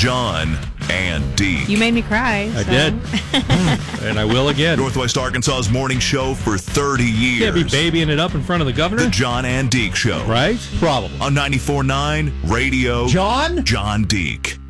John and Deke. You made me cry. I did. And I will again. Northwest Arkansas's morning show for 30 years. Can't be babying it up in front of the governor. The John and Deke Show. Right? Probably. On 94.9 Radio. John Deke.